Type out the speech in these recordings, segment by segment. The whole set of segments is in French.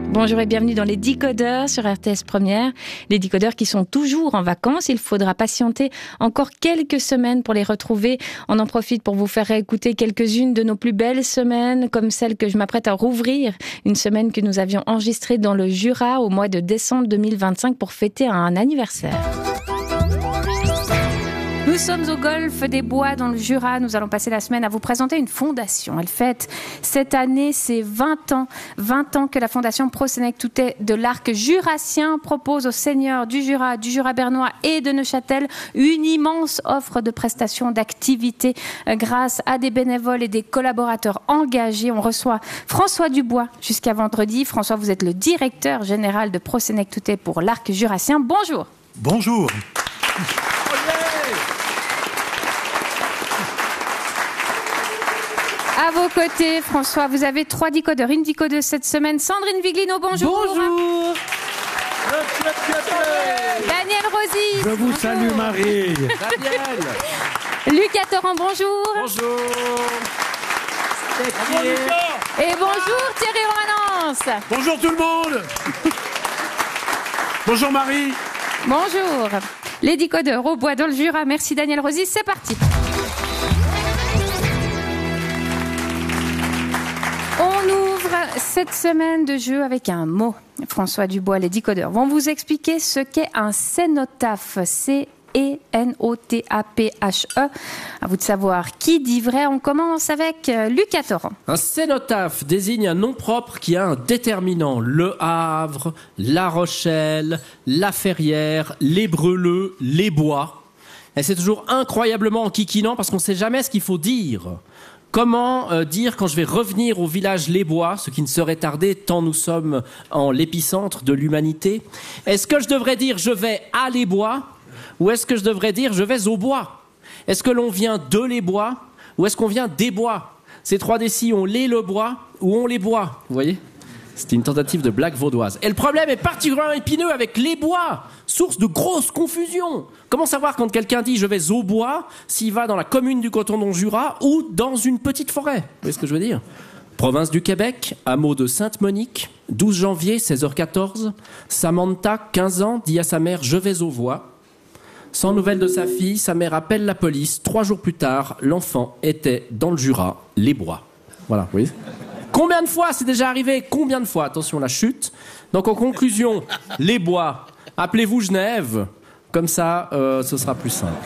Bonjour et bienvenue dans les Décodeurs sur RTS Première. Les Décodeurs qui sont toujours en vacances. Il faudra patienter encore quelques semaines pour les retrouver. On en profite pour vous faire écouter quelques-unes de nos plus belles semaines, comme celle que je m'apprête à rouvrir. Une semaine que nous avions enregistrée dans le Jura au mois de décembre 2025 pour fêter un anniversaire. Nous sommes au Golfe des Bois dans le Jura. Nous allons passer la semaine à vous présenter une fondation. Elle fête cette année ses 20 ans. 20 ans que la fondation Pro-Sénectoutais de l'Arc Jurassien propose aux seigneurs du Jura bernois et de Neuchâtel une immense offre de prestations, d'activités grâce à des bénévoles et des collaborateurs engagés. On reçoit François Dubois jusqu'à vendredi. François, vous êtes le directeur général de Pro-Sénectoutais pour l'Arc Jurassien. Bonjour. Bonjour. À vos côtés, François, vous avez 3 décodeurs. Une décodeuse cette semaine. Sandrine Viglino, bonjour. Bonjour. Daniel Rosy. Je vous salue, Marie. Daniel. Lucas Torrent, bonjour. Bonjour. Et bonjour Thierry Romanence. Bonjour tout le monde. Bonjour Marie. Bonjour. Les décodeurs au bois dans le Jura. Merci Daniel Rosy. C'est parti. On ouvre cette semaine de jeu avec un mot. François Dubois, les décodeurs vont vous expliquer ce qu'est un cénotaphe. C-E-N-O-T-A-P-H-E. À vous de savoir qui dit vrai. On commence avec Lucas Torrent. Un cénotaphe désigne un nom propre qui a un déterminant. Le Havre, La Rochelle, La Ferrière, Les Breleux, Les Bois. Et c'est toujours incroyablement enquiquinant parce qu'on ne sait jamais ce qu'il faut dire. Comment dire quand je vais revenir au village Les Bois, ce qui ne serait tardé tant nous sommes en l'épicentre de l'humanité? Est-ce que je devrais dire je vais à Les Bois ou est-ce que je devrais dire je vais au bois? Est-ce que l'on vient de Les Bois ou est-ce qu'on vient des bois? Ces 3 décis, on les le bois ou on les boit? Vous voyez? C'était une tentative de blague vaudoise. Et le problème est particulièrement épineux avec Les Bois, source de grosse confusion. Comment savoir quand quelqu'un dit « je vais au bois » s'il va dans la commune du Coton Jura ou dans une petite forêt? Vous voyez ce que je veux dire? Province du Québec, hameau de Sainte-Monique, 12 janvier, 16h14. Samantha, 15 ans, dit à sa mère « je vais au bois ». Sans nouvelles de sa fille, sa mère appelle la police. 3 jours plus tard, l'enfant était dans le Jura, Les Bois. Voilà, vous voyez? Combien de fois c'est déjà arrivé? Combien de fois? Attention, la chute. Donc en conclusion, Les Bois, appelez-vous Genève. Comme ça, ce sera plus simple.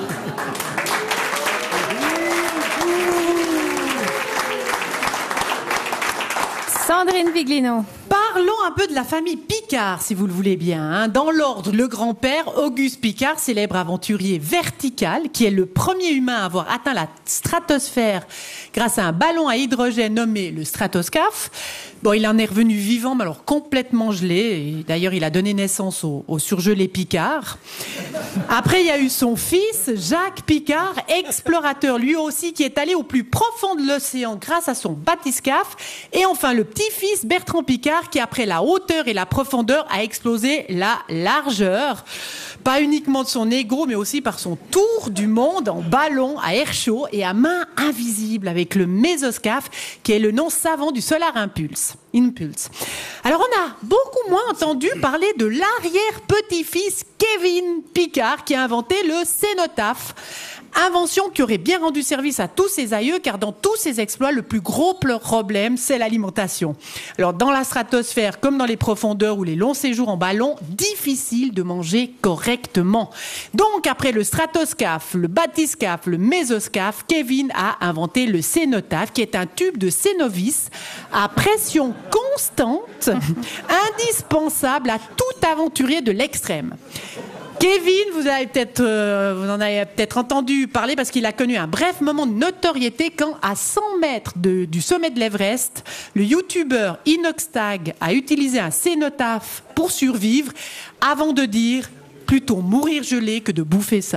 Sandrine Viglino. Parlons un peu de la famille Picard, si vous le voulez bien. Dans l'ordre, le grand-père, Auguste Piccard, célèbre aventurier vertical, qui est le premier humain à avoir atteint la stratosphère grâce à un ballon à hydrogène nommé le stratoscaphe. Bon, il en est revenu vivant, mais alors complètement gelé. Et d'ailleurs, il a donné naissance au surgelé Picard. Après, il y a eu son fils, Jacques Picard, explorateur lui aussi, qui est allé au plus profond de l'océan grâce à son bathyscaphe. Et enfin, le petit-fils, Bertrand Piccard, qui après la hauteur et la profondeur a explosé la largeur. Pas uniquement de son ego, mais aussi par son tour du monde en ballon à air chaud et à main invisible avec le mésoscaphe, qui est le nom savant du Solar Impulse. Alors on a beaucoup moins entendu parler de l'arrière-petit-fils Kevin Piccard qui a inventé le cénotaphe. Invention qui aurait bien rendu service à tous ses aïeux, car dans tous ses exploits, le plus gros problème, c'est l'alimentation. Alors, dans la stratosphère, comme dans les profondeurs ou les longs séjours en ballon, difficile de manger correctement. Donc, après le stratoscaphe, le bathyscaphe, le mésoscaphe, Kevin a inventé le cénotaphe, qui est un tube de cénovis à pression constante, indispensable à tout aventurier de l'extrême. Kevin, vous en avez peut-être entendu parler parce qu'il a connu un bref moment de notoriété quand, à 100 mètres du sommet de l'Everest, le youtubeur Inoxtag a utilisé un cénotaphe pour survivre avant de dire « plutôt mourir gelé que de bouffer ça ».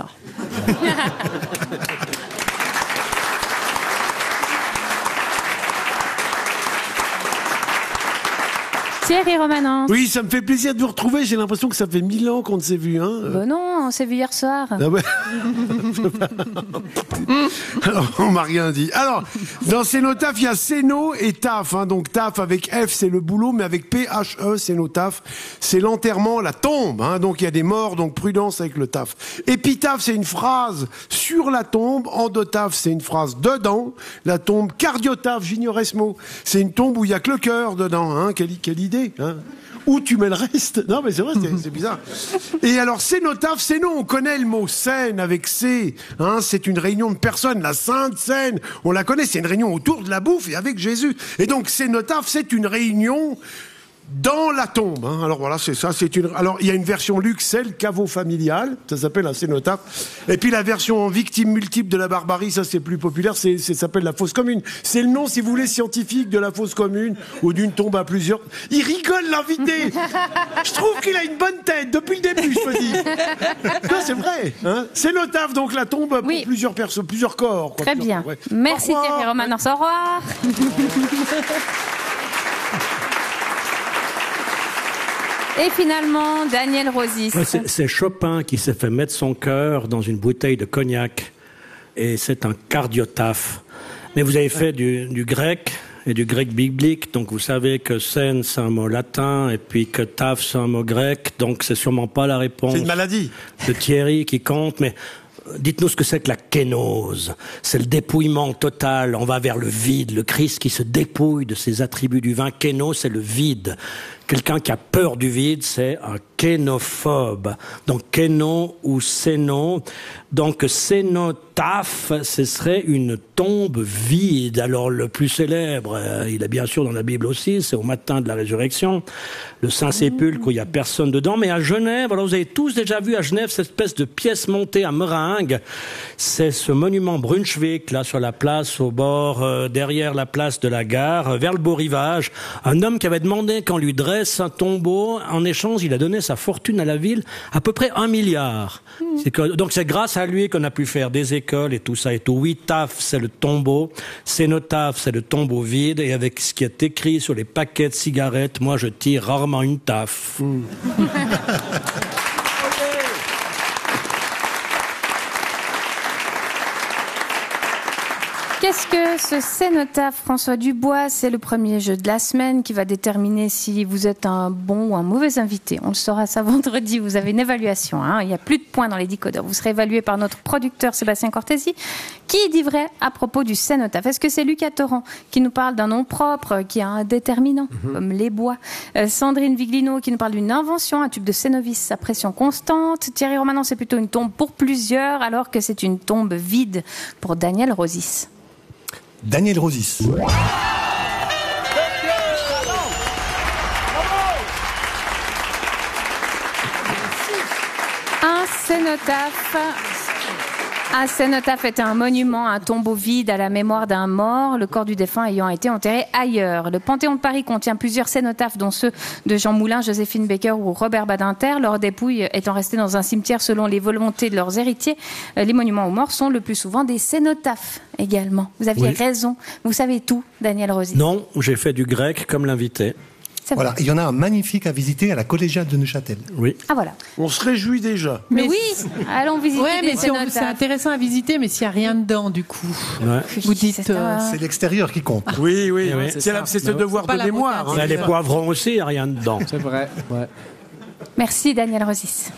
Thierry Romanens. Oui, ça me fait plaisir de vous retrouver. J'ai l'impression que ça fait 1000 ans qu'on ne s'est vu. Hein. Non, on s'est vu hier soir. Ah ouais. Alors, on m'a rien dit. Alors, dans Cénotaphe, il y a Céno et Taf. Hein. Donc, Taf avec F, c'est le boulot, mais avec P-H-E, Cénotaphe, c'est l'enterrement, la tombe. Hein. Donc, il y a des morts, donc prudence avec le taf. Épitaphe, c'est une phrase sur la tombe. Endotaphe, c'est une phrase dedans la tombe. Cardiotaphe, j'ignorais ce mot. C'est une tombe où il y a que le cœur dedans. Hein. Quelle idée, hein. Où tu mets le reste? Non, mais c'est vrai, c'est bizarre. Et alors, cénotaphe, c'est non, on connaît le mot scène avec C. Hein, c'est une réunion de personnes, la Sainte Seine. On la connaît, c'est une réunion autour de la bouffe et avec Jésus. Et donc, cénotaphe, c'est une réunion dans la tombe. Hein. Alors voilà, c'est ça. Alors, il y a une version luxe, celle caveau familial. Ça s'appelle un cénotaphe. Et puis la version victime multiple de la barbarie, ça c'est plus populaire. Ça s'appelle la fosse commune. C'est le nom, si vous voulez, scientifique de la fosse commune ou d'une tombe à plusieurs. Il rigole, l'invité. Je trouve qu'il a une bonne tête depuis le début, je me dis. Non, c'est vrai. Hein. Cénotaphe, donc la tombe pour plusieurs personnes, plusieurs corps. Quoi, très bien. Ouais. Merci Thierry Romanens. Au revoir. Et finalement, Daniel Rosis. Ouais, c'est Chopin qui s'est fait mettre son cœur dans une bouteille de cognac. Et c'est un cardiotaphe. Mais vous avez fait du grec et du grec biblique. Donc vous savez que scène, c'est un mot latin. Et puis que taf, c'est un mot grec. Donc c'est sûrement pas la réponse. C'est une maladie. De Thierry qui compte. Mais dites-nous ce que c'est que la kénose. C'est le dépouillement total. On va vers le vide. Le Christ qui se dépouille de ses attributs du vin. Kénos, c'est le vide. Quelqu'un qui a peur du vide, c'est un kénophobe. Donc kéno ou séno. Donc cénotaphe, ce serait une tombe vide. Alors le plus célèbre, il est bien sûr dans la Bible aussi, c'est au matin de la résurrection, le Saint-Sépulcre où il n'y a personne dedans. Mais à Genève, alors vous avez tous déjà vu à Genève cette espèce de pièce montée à meringue. C'est ce monument Brunswick, là sur la place au bord, derrière la place de la gare, vers le beau rivage. Un homme qui avait demandé qu'on lui dresse un tombeau. En échange, il a donné sa fortune à la ville, à peu près 1 milliard. Donc c'est grâce à lui qu'on a pu faire des écoles et tout ça et tout. Oui, taf, c'est le tombeau. Cénotaphe, c'est le tombeau vide. Et avec ce qui est écrit sur les paquets de cigarettes, moi je tire rarement une taf. Qu'est-ce que ce cénotaphe, François Dubois? C'est le premier jeu de la semaine qui va déterminer si vous êtes un bon ou un mauvais invité. On le saura ça vendredi. Vous avez une évaluation. Hein. Il n'y a plus de points dans les décodeurs. Vous serez évalué par notre producteur Sébastien Cortési. Qui dit vrai à propos du cénotaphe? Est-ce que c'est Lucas Torrent qui nous parle d'un nom propre qui a un déterminant, comme les bois? Sandrine Viglino qui nous parle d'une invention, un tube de Cénovis à pression constante. Thierry Romanens, c'est plutôt une tombe pour plusieurs, alors que c'est une tombe vide pour Daniel Rosis. Daniel Rosis. Un cénotaphe. Un cénotaphe est un monument, un tombeau vide à la mémoire d'un mort, le corps du défunt ayant été enterré ailleurs. Le Panthéon de Paris contient plusieurs cénotaphes, dont ceux de Jean Moulin, Joséphine Baker ou Robert Badinter. Leurs dépouilles étant restées dans un cimetière selon les volontés de leurs héritiers, les monuments aux morts sont le plus souvent des cénotaphes également. Vous aviez raison. Vous savez tout, Daniel Rosis. Non, j'ai fait du grec comme l'invité. Voilà, il y en a un magnifique à visiter à la collégiale de Neuchâtel. Oui. Ah voilà. On se réjouit déjà. Mais oui, allons visiter des cénotaphes. C'est intéressant à visiter, mais s'il n'y a rien dedans, du coup. Ouais. Vous dites... C'est l'extérieur qui compte. Oui, c'est ce devoir de mémoire. Là, les poivrons aussi, il n'y a rien dedans. C'est vrai, ouais. Merci Daniel Rosis.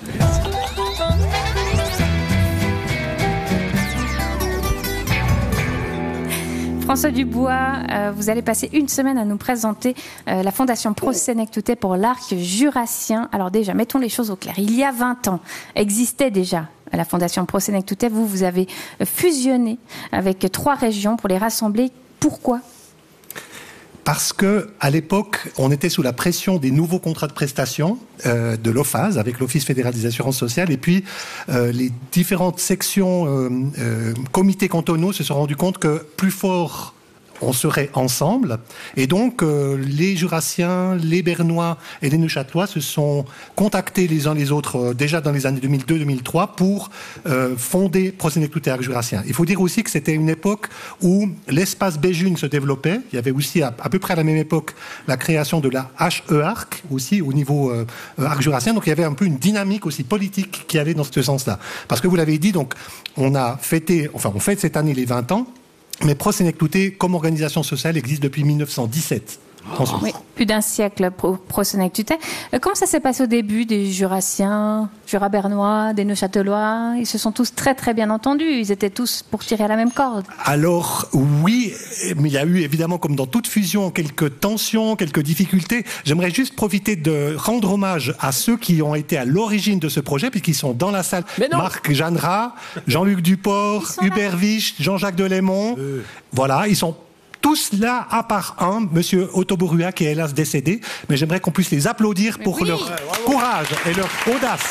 François Dubois, vous allez passer une semaine à nous présenter la Fondation Pro Sénectoutais pour l'arc jurassien. Alors déjà, mettons les choses au clair. Il y a 20 ans, existait déjà la Fondation Pro Sénectoutais. Vous avez fusionné avec 3 régions pour les rassembler. Pourquoi ? Parce que à l'époque, on était sous la pression des nouveaux contrats de prestation de l'OFAS, avec l'Office fédéral des assurances sociales, et puis les différentes sections, comités cantonaux se sont rendus compte que plus fort on serait ensemble. Et donc, les Jurassiens, les Bernois et les Neuchâtelois se sont contactés les uns les autres déjà dans les années 2002-2003 pour fonder Prosénectute Arc Jurassien. Il faut dire aussi que c'était une époque où l'espace Béjune se développait. Il y avait aussi à peu près à la même époque la création de la HE-Arc aussi au niveau Arc Jurassien. Donc il y avait un peu une dynamique aussi politique qui allait dans ce sens-là. Parce que vous l'avez dit, donc on fête cette année les 20 ans, mais Prosénectute comme organisation sociale existe depuis 1917. Oui, plus d'un siècle Prosénectute. Comment ça s'est passé au début des Jurassiens, Jura-Bernois, des Neuchâtelois? Ils se sont tous très très bien entendus, ils étaient tous pour tirer à la même corde. Alors oui, mais il y a eu évidemment comme dans toute fusion quelques tensions, quelques difficultés. J'aimerais juste profiter de rendre hommage à ceux qui ont été à l'origine de ce projet puisqu'ils sont dans la salle. Marc Jeanneret, Jean-Luc Duport, Hubert Wicht, Jean-Jacques Delémont. Voilà, ils sont tous là, à part un, Monsieur Otto Borua, qui est hélas décédé, mais j'aimerais qu'on puisse les applaudir pour leur courage et leur audace.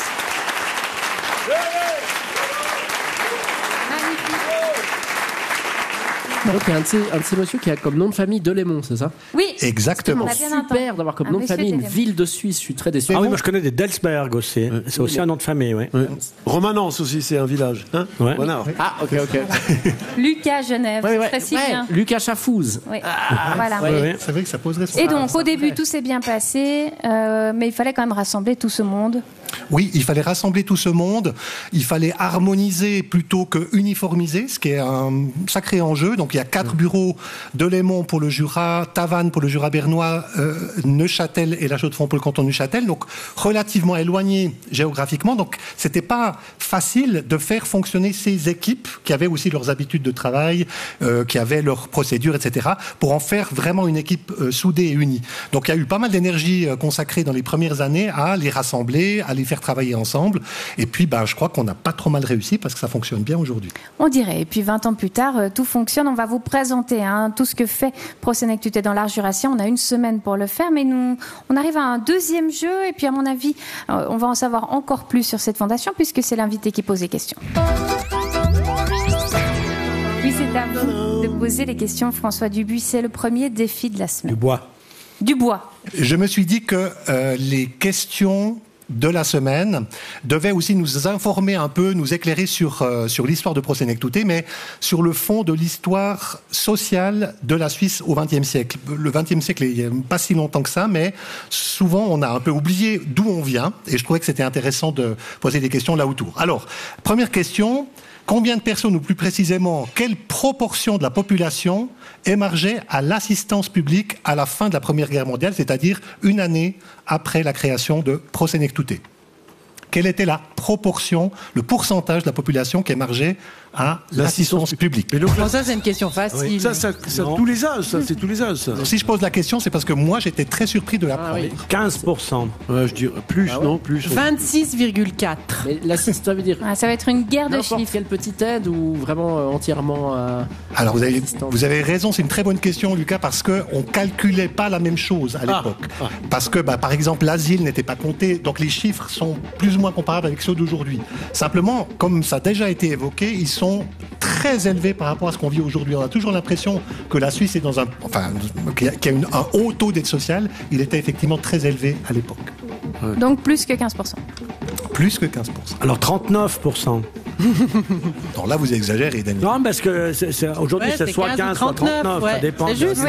Donc il y a un de ces monsieur qui a comme nom de famille Delémont, c'est ça? Oui, exactement. Super d'avoir comme nom de famille une ville de Suisse, je suis très déçu. Ah oui, moi je connais des Delsberg aussi, c'est aussi un nom de famille, oui. Romanence aussi, c'est un village. Hein ouais. Voilà. Ah, ok. Lucas Genève, c'est très si bien. Lucas Chafouze. Oui. Voilà. Ouais. C'est vrai que ça poserait son... Et donc, au début, tout s'est bien passé, mais il fallait quand même rassembler tout ce monde. Oui, il fallait rassembler tout ce monde, il fallait harmoniser plutôt que uniformiser, ce qui est un sacré enjeu. Donc il y a 4 bureaux, Delémont pour le Jura, Tavannes pour le Jura bernois, Neuchâtel et La Chaux-de-Fonds pour le canton de Neuchâtel, donc relativement éloignés géographiquement. Donc c'était pas facile de faire fonctionner ces équipes qui avaient aussi leurs habitudes de travail, qui avaient leurs procédures, etc., pour en faire vraiment une équipe soudée et unie. Donc il y a eu pas mal d'énergie consacrée dans les premières années à les rassembler, à les faire travailler ensemble. Et puis, je crois qu'on n'a pas trop mal réussi parce que ça fonctionne bien aujourd'hui. On dirait. Et puis, 20 ans plus tard, tout fonctionne. On va vous présenter tout ce que fait Prosénectute dans l'Arc jurassien. On a une semaine pour le faire, mais on arrive à un deuxième jeu. Et puis, à mon avis, on va en savoir encore plus sur cette fondation puisque c'est l'invité qui pose les questions. Oui, c'est à vous de poser les questions, François Dubuis. C'est le premier défi de la semaine. Dubois. Je me suis dit que les questions de la semaine devait aussi nous informer un peu, nous éclairer sur l'histoire de Prosénectute, mais sur le fond de l'histoire sociale de la Suisse au XXe siècle. Le XXe siècle, il n'y a pas si longtemps que ça, mais souvent on a un peu oublié d'où on vient, et je trouvais que c'était intéressant de poser des questions là autour. Alors, première question, combien de personnes, ou plus précisément, quelle proportion de la population émargeait à l'assistance publique à la fin de la Première Guerre mondiale, c'est-à-dire une année après la création de Prosénectute? Quelle était la proportion, le pourcentage de la population qui émargeait à l'assistance publique? Mais donc, Ça, c'est une question facile. oui, ça tous les âges, c'est tous les âges, ça. Si je pose la question, c'est parce que moi, j'étais très surpris de l'apprendre. 15%. Ouais, je dirais plus, non, plus. 26,4. Mais l'assistance, ça veut dire Ça va être une guerre de n'importe chiffres. quelle petite aide ou vraiment entièrement Alors, vous l'assistance. avez raison, c'est une très bonne question, Lucas, parce qu'on ne calculait pas la même chose à l'époque. Parce que, par exemple, l'asile n'était pas compté, donc les chiffres sont plus ou moins comparables avec ceux d'aujourd'hui. Simplement, comme ça a déjà été évoqué, ils sont très élevés par rapport à ce qu'on vit aujourd'hui. On a toujours l'impression que la Suisse est qu'il y a un haut taux d'aide sociale. Il était effectivement très élevé à l'époque. Donc plus que 15%. Plus que 15%. Alors 39%. Non, là, vous exagérez, Daniel. Non, parce que aujourd'hui, Ouais, c'est c'est soit 15 15, ou soit 39. 39, Ça ouais. dépend. C'est juste.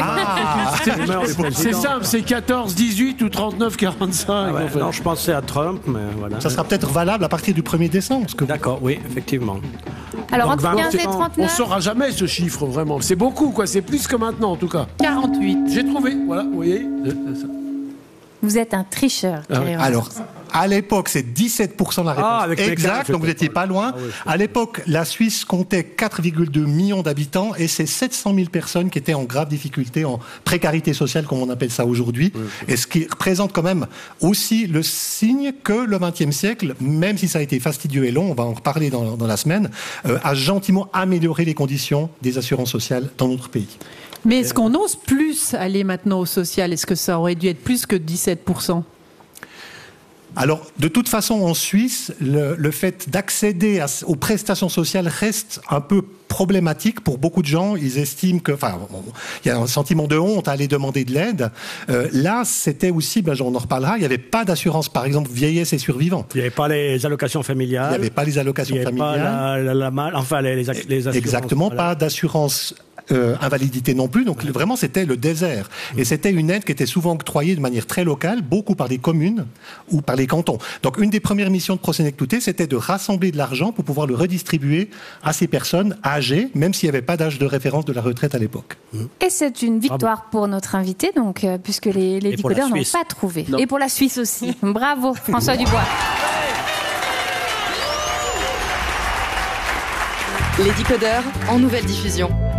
C'est simple, c'est 14, 18 ou 39, 45. Ah ouais, en fait. non, je pensais à Trump, mais voilà. Ça sera peut-être valable à partir du 1er décembre. Parce que D'accord, oui, effectivement. Alors, Donc, entre 15 et On 39, saura jamais ce chiffre, vraiment. C'est beaucoup, quoi. C'est plus que maintenant, en tout cas. 48. J'ai trouvé, voilà, vous voyez. vous êtes un tricheur. Thierry Roland. Alors, à l'époque, c'est 17% la réponse. avec les exact, calculs, donc vous n'étiez pas loin. À l'époque, la Suisse comptait 4,2 millions d'habitants et c'est 700 000 personnes qui étaient en grave difficulté, en précarité sociale, comme on appelle ça aujourd'hui. Et ce qui représente quand même aussi le signe que le XXe siècle, même si ça a été fastidieux et long, on va en reparler dans la semaine, a gentiment amélioré les conditions des assurances sociales dans notre pays. Mais est-ce qu'on ose plus aller maintenant au social? Est-ce que ça aurait dû être plus que 17%? Alors, de toute façon, en Suisse, le fait d'accéder aux prestations sociales reste un peu problématique pour beaucoup de gens. Ils estiment que, il y a un sentiment de honte à aller demander de l'aide. Là, c'était aussi, on en reparlera, il n'y avait pas d'assurance, par exemple, vieillesse et survivants. Il n'y avait pas les allocations familiales. Il n'y avait pas les allocations familiales. Les assurances. Exactement, voilà. Pas d'assurance invalidité non plus. Donc vraiment, c'était le désert. Et c'était une aide qui était souvent octroyée de manière très locale, beaucoup par les communes ou par les cantons. Donc une des premières missions de Prosenectute, c'était de rassembler de l'argent pour pouvoir le redistribuer à ces personnes âgées, même s'il n'y avait pas d'âge de référence de la retraite à l'époque. Et c'est une victoire pour notre invité, donc, puisque les décodeurs n'ont pas trouvé. Non. Et pour la Suisse aussi. Bravo, François Dubois. Les décodeurs en nouvelle diffusion.